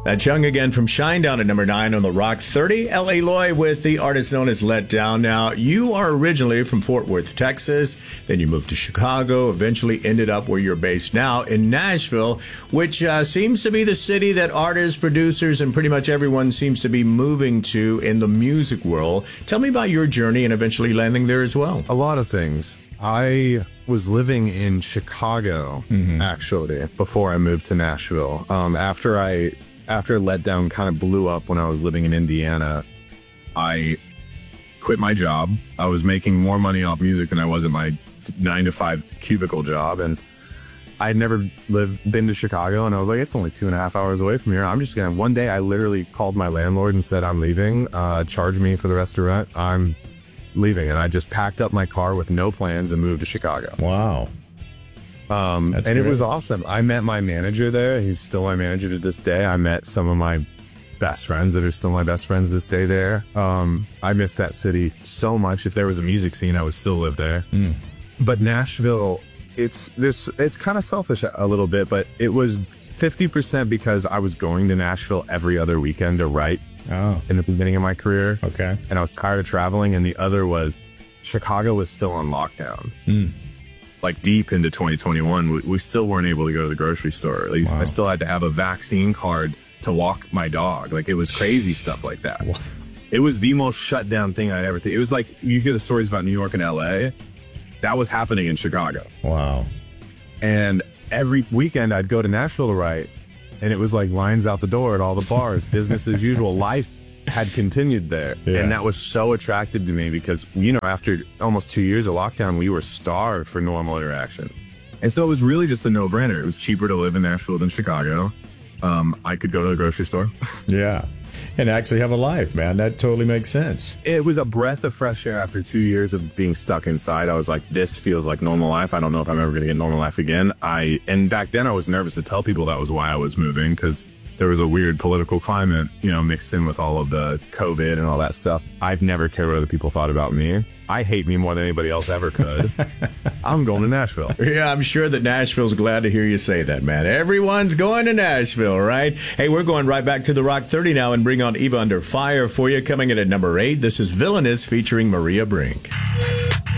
That's Young again from Shinedown at number 9 on the Rock 30. L.A. Lloyd with the artist known as Let Down. Now, you are originally from Fort Worth, Texas. Then you moved to Chicago, eventually ended up where you're based now in Nashville, which seems to be the city that artists, producers, and pretty much everyone seems to be moving to in the music world. Tell me about your journey and eventually landing there as well. A lot of things. I was living in Chicago, actually, before I moved to Nashville. After Let Down kind of blew up when I was living in Indiana, I quit my job. I was making more money off music than I was at my 9-to-5 cubicle job. And I'd never been to Chicago. And I was like, it's only 2.5 hours away from here. I'm just going to, one day I literally called my landlord and said, I'm leaving, charge me for the rest of rent. I'm leaving. And I just packed up my car with no plans and moved to Chicago. Wow. And it was awesome. I met my manager there. He's still my manager to this day. I met some of my best friends that are still my best friends this day there. I miss that city so much. If there was a music scene, I would still live there. But Nashville, it's kind of selfish a little bit, but it was 50% because I was going to Nashville every other weekend to write in the beginning of my career. Okay. And I was tired of traveling. And the other was Chicago was still on lockdown. Like deep into 2021, we still weren't able to go to the grocery store. At least I still had to have a vaccine card to walk my dog. Like it was crazy stuff like that. It was the most shut down thing I'd ever think. It was like, you hear the stories about New York and LA. That was happening in Chicago. Wow. And every weekend I'd go to Nashville to write, and it was like lines out the door at all the bars, business as usual. Life had continued there. And that was so attractive to me because, you know, after almost 2 years of lockdown, we were starved for normal interaction. And so it was really just a no-brainer. It was cheaper to live in Nashville than Chicago. I could go to the grocery store. And actually have a life, man. That totally makes sense. It was a breath of fresh air after 2 years of being stuck inside. I was like, this feels like normal life. I don't know if I'm ever going to get normal life again. And back then I was nervous to tell people that was why I was moving, because there was a weird political climate, you know, mixed in with all of the COVID and all that stuff. I've never cared what other people thought about me. I hate me more than anybody else ever could. I'm going to Nashville. Yeah, I'm sure that Nashville's glad to hear you say that, man. Everyone's going to Nashville, right? Hey, we're going right back to the Rock 30 now and bring on Eva Under Fire for you. Coming in at number 8, this is Villainous featuring Maria Brink.